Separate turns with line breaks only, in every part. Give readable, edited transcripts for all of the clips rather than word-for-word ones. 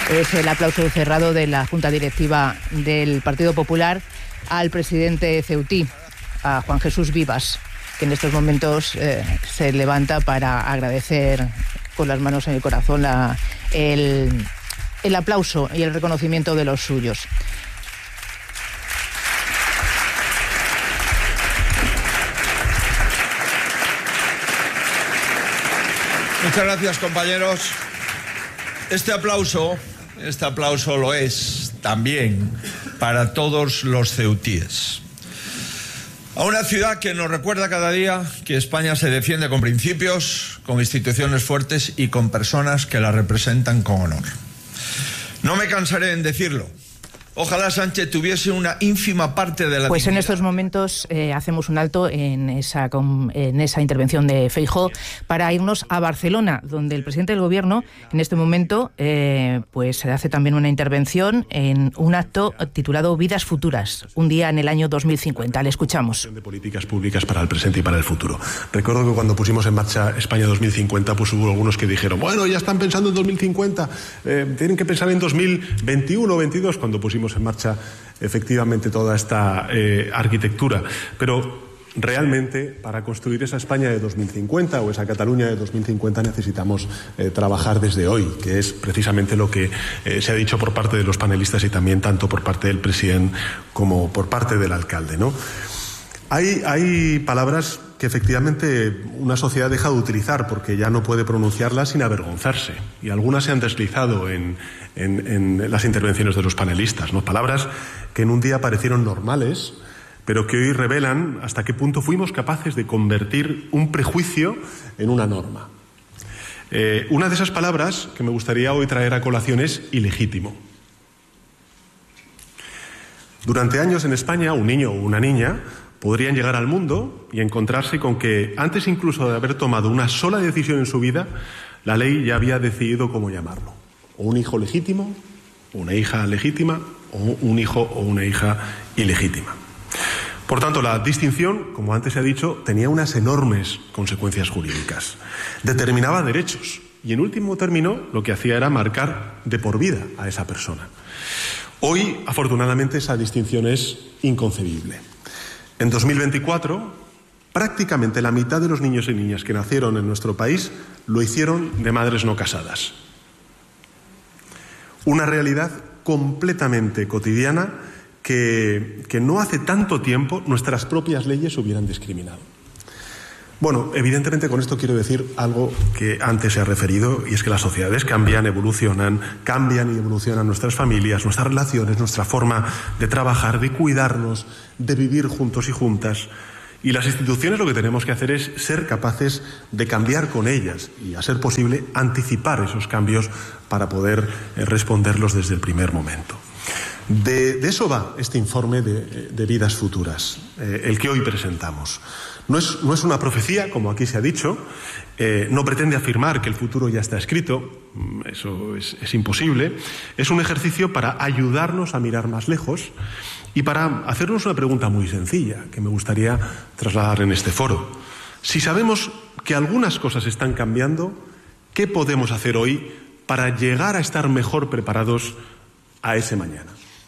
Es el aplauso cerrado de la Junta Directiva del Partido Popular al presidente ceutí, a Juan Jesús Vivas, que en estos momentos se levanta para agradecer con las manos en el corazón el aplauso y el reconocimiento de los suyos.
Muchas gracias, compañeros. Este aplauso lo es también para todos los ceutíes. A una ciudad que nos recuerda cada día que España se defiende con principios, con instituciones fuertes y con personas que la representan con honor. No me cansaré en decirlo. Ojalá Sánchez tuviese una ínfima parte de la
Pues
dignidad.
En estos momentos hacemos un alto en esa intervención de Feijóo para irnos a Barcelona, donde el presidente del Gobierno en este momento pues hace también una intervención en un acto titulado Vidas Futuras, un día en el año 2050. Le escuchamos.
De políticas públicas para el presente y para el futuro. Recuerdo que cuando pusimos en marcha España 2050, pues hubo algunos que dijeron, bueno, ya están pensando en 2050, tienen que pensar en 2021 o 22, cuando pusimos en marcha efectivamente toda esta arquitectura. Pero realmente para construir esa España de 2050 o esa Cataluña de 2050 necesitamos trabajar desde hoy, que es precisamente lo que se ha dicho por parte de los panelistas y también tanto por parte del presidente como por parte del alcalde, ¿no? Hay palabras que efectivamente una sociedad deja de utilizar porque ya no puede pronunciarlas sin avergonzarse. Y algunas se han deslizado en las intervenciones de los panelistas, ¿no? Palabras que en un día parecieron normales, pero que hoy revelan hasta qué punto fuimos capaces de convertir un prejuicio en una norma. Una de esas palabras que me gustaría hoy traer a colación es ilegítimo. Durante años en España, un niño o una niña podrían llegar al mundo y encontrarse con que, antes incluso de haber tomado una sola decisión en su vida, la ley ya había decidido cómo llamarlo. O un hijo legítimo, o una hija legítima, o un hijo o una hija ilegítima. Por tanto, la distinción, como antes se ha dicho, tenía unas enormes consecuencias jurídicas. Determinaba derechos y, en último término, lo que hacía era marcar de por vida a esa persona. Hoy, afortunadamente, esa distinción es inconcebible. En 2024, prácticamente la mitad de los niños y niñas que nacieron en nuestro país lo hicieron de madres no casadas. Una realidad completamente cotidiana que no hace tanto tiempo nuestras propias leyes hubieran discriminado. Bueno, evidentemente con esto quiero decir algo que antes se ha referido, y es que las sociedades cambian y evolucionan nuestras familias, nuestras relaciones, nuestra forma de trabajar, de cuidarnos, de vivir juntos y juntas. Y las instituciones lo que tenemos que hacer es ser capaces de cambiar con ellas y, a ser posible, anticipar esos cambios para poder responderlos desde el primer momento. De eso va este informe de Vidas Futuras, el que hoy presentamos. No es una profecía, como aquí se ha dicho, no pretende afirmar que el futuro ya está escrito, eso es imposible. Es un ejercicio para ayudarnos a mirar más lejos y para hacernos una pregunta muy sencilla que me gustaría trasladar en este foro. Si sabemos que algunas cosas están cambiando, ¿qué podemos hacer hoy para llegar a estar mejor preparados a ese mañana?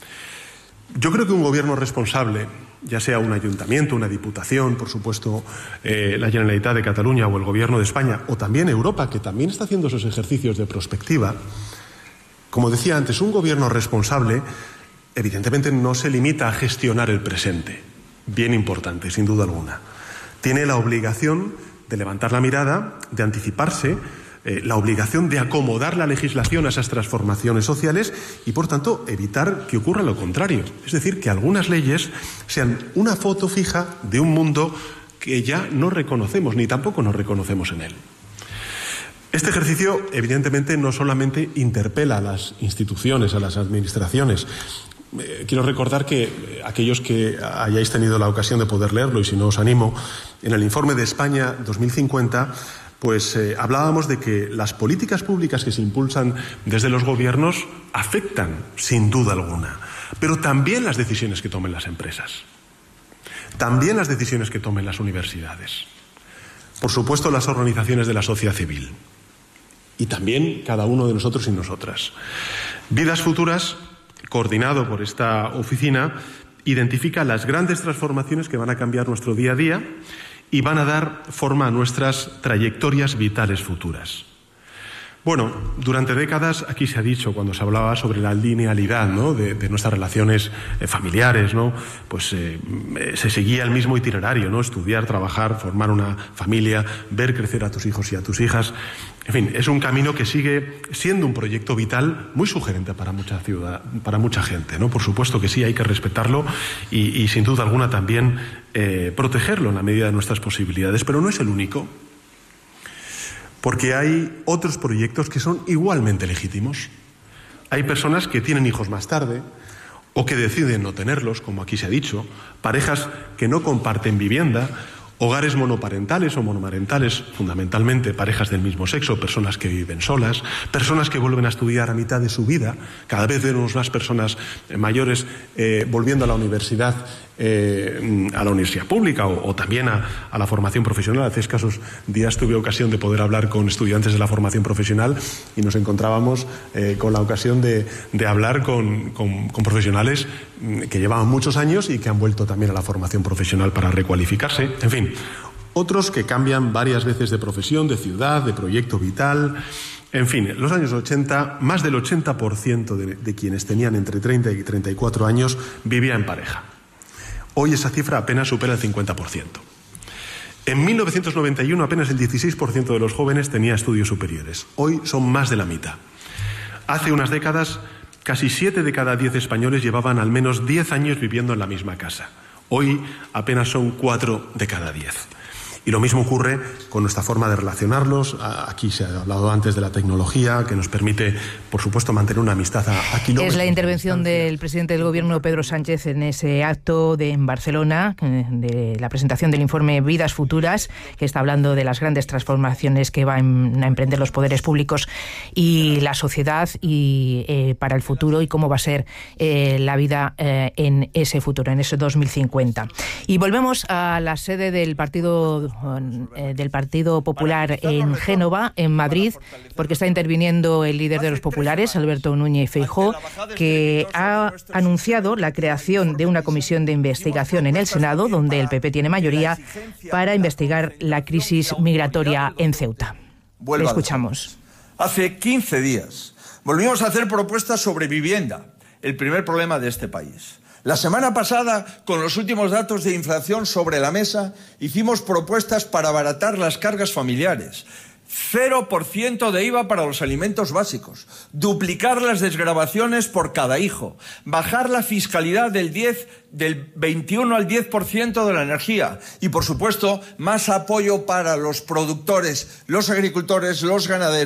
Yo creo que un gobierno responsable, ya sea un ayuntamiento, una diputación, por supuesto, la Generalitat de Cataluña o el Gobierno de España, o también Europa, que también está haciendo esos ejercicios de prospectiva, como decía antes, un gobierno responsable evidentemente no se limita a gestionar el presente, bien importante, sin duda alguna. Tiene la obligación de levantar la mirada, de anticiparse, la obligación de acomodar la legislación a esas transformaciones sociales y, por tanto, evitar que ocurra lo contrario. Es decir, que algunas leyes sean una foto fija de un mundo que ya no reconocemos, ni tampoco nos reconocemos en él. Este ejercicio, evidentemente, no solamente interpela a las instituciones, a las administraciones. Quiero recordar que aquellos que hayáis tenido la ocasión de poder leerlo, y si no os animo, en el informe de España 2050, pues hablábamos de que las políticas públicas que se impulsan desde los gobiernos afectan, sin duda alguna, pero también las decisiones que tomen las empresas, también las decisiones que tomen las universidades, por supuesto las organizaciones de la sociedad civil y también cada uno de nosotros y nosotras. Vidas Futuras, coordinado por esta oficina, identifica las grandes transformaciones que van a cambiar nuestro día a día y van a dar forma a nuestras trayectorias vitales futuras. Bueno, durante décadas aquí se ha dicho, cuando se hablaba sobre la linealidad, ¿no?, de nuestras relaciones familiares, ¿no?, pues se seguía el mismo itinerario, ¿no?, estudiar, trabajar, formar una familia, ver crecer a tus hijos y a tus hijas. En fin, es un camino que sigue siendo un proyecto vital muy sugerente para mucha gente, ¿no? Por supuesto que sí, hay que respetarlo y sin duda alguna también protegerlo en la medida de nuestras posibilidades, pero no es el único. Porque hay otros proyectos que son igualmente legítimos. Hay personas que tienen hijos más tarde o que deciden no tenerlos, como aquí se ha dicho, parejas que no comparten vivienda, hogares monoparentales o monomarentales, fundamentalmente parejas del mismo sexo, personas que viven solas, personas que vuelven a estudiar a mitad de su vida. Cada vez vemos más personas mayores volviendo a la universidad pública o también a la formación profesional. Hace escasos días tuve ocasión de poder hablar con estudiantes de la formación profesional y nos encontrábamos con la ocasión de hablar con profesionales que llevaban muchos años y que han vuelto también a la formación profesional para recualificarse. En fin, otros que cambian varias veces de profesión, de ciudad, de proyecto vital. En fin, en los años 80, más del 80% de quienes tenían entre 30 y 34 años vivía en pareja. Hoy esa cifra apenas supera el 50%. En 1991 apenas el 16% de los jóvenes tenía estudios superiores. Hoy son más de la mitad. Hace unas décadas, casi 7 de cada 10 españoles llevaban al menos 10 años viviendo en la misma casa. Hoy apenas son 4 de cada 10. Y lo mismo ocurre con nuestra forma de relacionarnos. Aquí se ha hablado antes de la tecnología, que nos permite, por supuesto, mantener una amistad a kilómetros.
Es la intervención del presidente del Gobierno, Pedro Sánchez, en ese acto en Barcelona, de la presentación del informe Vidas Futuras, que está hablando de las grandes transformaciones que van a emprender los poderes públicos y la sociedad y para el futuro y cómo va a ser la vida en ese futuro, en ese 2050. Y volvemos a la sede del Partido Popular en Génova, en Madrid, porque está interviniendo el líder de los populares, Alberto Núñez Feijóo, que ha anunciado la creación de una comisión de investigación en el Senado, donde el PP tiene mayoría, para investigar la crisis migratoria en Ceuta. Lo escuchamos.
Hace 15 días volvimos a hacer propuestas sobre vivienda, el primer problema de este país. La semana pasada, con los últimos datos de inflación sobre la mesa, hicimos propuestas para abaratar las cargas familiares. 0% de IVA para los alimentos básicos, duplicar las desgravaciones por cada hijo, bajar la fiscalidad del 21 al 10% de la energía y, por supuesto, más apoyo para los productores, los agricultores, los ganaderos.